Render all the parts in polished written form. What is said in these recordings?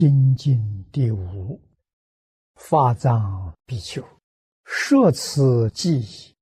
精进第5，法藏比丘，摄此记忆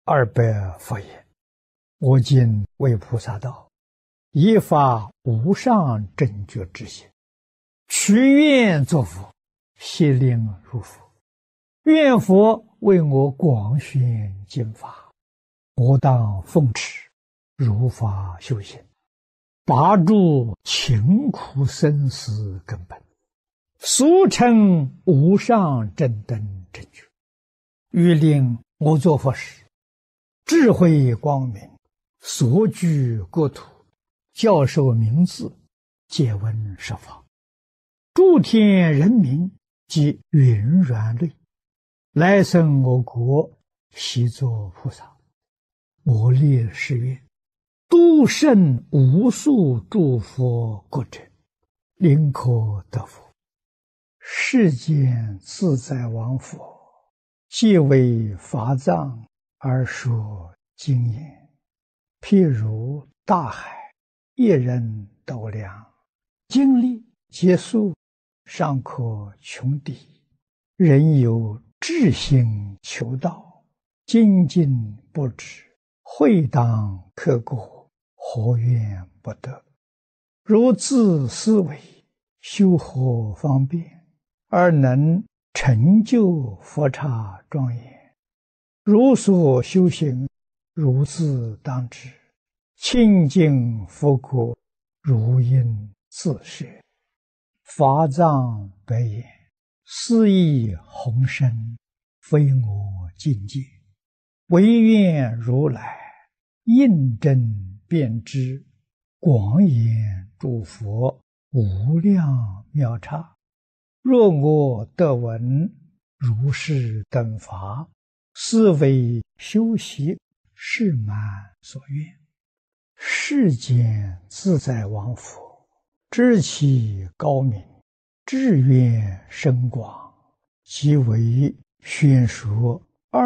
200佛言：我今为菩萨道，依发无上正觉之心，许愿作佛，悉令入佛。愿佛为我广宣经法，我当奉持，如法修行，拔除勤苦生死根本，俗称无上正等正觉。欲令我作佛时，智慧光明，所居国土，教授名字，借闻十法，诸天人民及云软类，来生我国，悉作菩萨。我立誓愿，度胜无数诸佛国者，临可得佛。世间自在王佛，既为法藏而说经言，譬如大海，一人斗量，经历劫数，尚可穷敌。人有志心求道，精进不止，会当刻过，何怨不得？如自思维，修何方便，而能成就佛刹庄严？如所修行，如自当知，清净佛国，如应自设。法藏白言：斯亦宏深，非我境界，唯愿如来印证遍知，广演诸佛无量妙刹。若我得闻如是等法，斯为修习誓满所愿。世间自在王佛，知其高明，志愿深广，即为宣说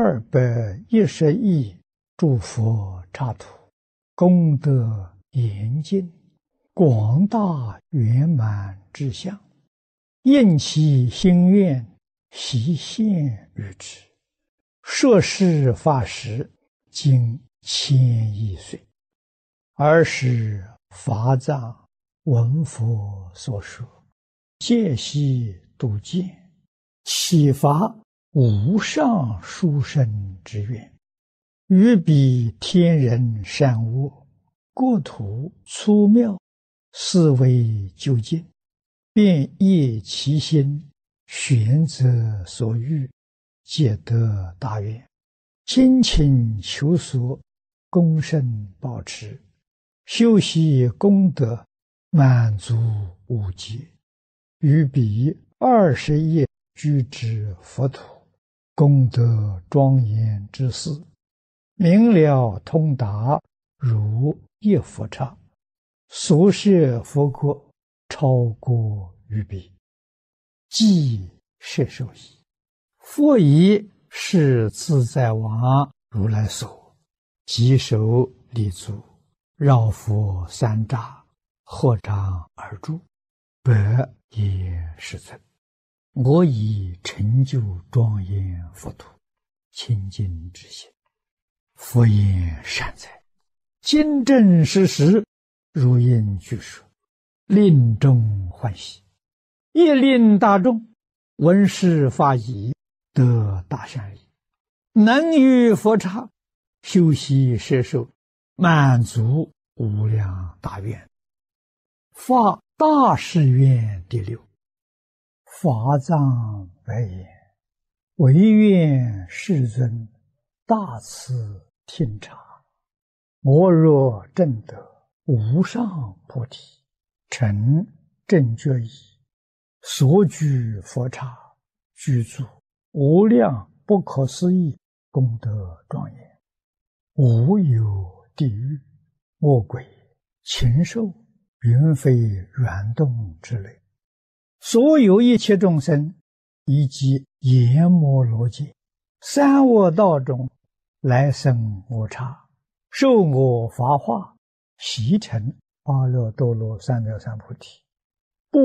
210亿诸佛刹土，功德严尽，广大圆满之相，应其心愿，悉现于之。摄事法时，经1000亿岁。尔时法藏闻佛所说，戒悉度见，启发无上殊胜之愿，于彼天人善恶，国土粗妙，思维究竟，便业其心，选择所欲，皆得大愿，精勤求索，功胜保持，修习功德，满足无极。于彼20亿居之佛土，功德庄严之事，明了通达，如一佛刹。所设佛国，超过于彼，即摄受矣。佛以是自在王如来所，即手立足，绕佛3匝，合掌而住，百也世尊。我已成就庄严佛土，清净之心。佛言善哉，今正实实，如应具说，令众欢喜，亦令大众闻是法已，得大善利，能于佛刹修习摄受，满足无量大愿。发大誓愿第6。法藏白言：唯愿世尊大慈听察，我若证得无上菩提，成正觉已，所居佛刹，居住无量不可思议功德庄严，无有地狱、恶鬼、禽兽、云飞软动之类，所有一切众生，以及阎摩罗界、三恶道中来生我刹，受我法化，习成阿耨多罗三藐三菩提。